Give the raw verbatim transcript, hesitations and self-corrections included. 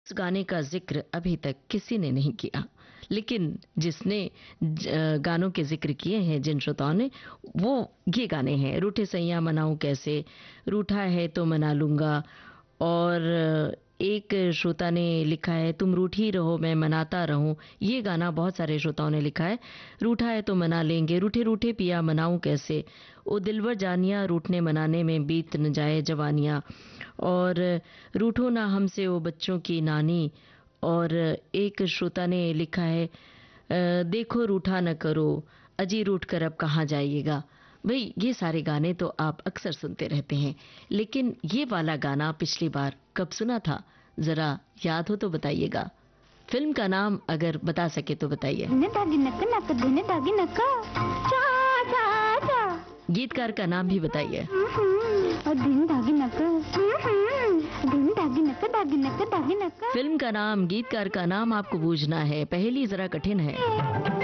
इस गाने का जिक्र अभी तक किसी ने नहीं किया, लेकिन जिसने गानों के जिक्र किए हैं जिन श्रोताओं ने, वो ये गाने हैं। रूठे सैयां मनाऊं कैसे, रूठा है तो मना लूंगा, और एक श्रोता ने लिखा है तुम रूठी रहो मैं मनाता रहूं। ये गाना बहुत सारे श्रोताओं ने लिखा है। रूठा है तो मना लेंगे, रूठे रूठे पिया मनाऊं कैसे, ओ दिलवर जानिया रूठने मनाने में बीत न जाए जवानियां, और रूठो ना हमसे ओ बच्चों की नानी। और एक श्रोता ने लिखा है देखो रूठा न करो, अजी रूठ कर अब कहाँ जाइएगा। भाई ये सारे गाने तो आप अक्सर सुनते रहते हैं, लेकिन ये वाला गाना पिछली बार कब सुना था, जरा याद हो तो बताइएगा। फिल्म का नाम अगर बता सके तो बताइए। गीतकार का नाम भी बताइए। फिल्म का नाम, गीतकार का नाम आपको बूझना है। पहेली जरा कठिन है।